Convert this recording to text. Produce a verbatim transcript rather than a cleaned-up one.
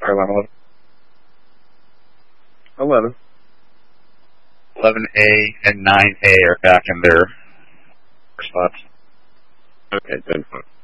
Carolina eleven. eleven. eleven A and nine A are back in their spots. Okay, ten.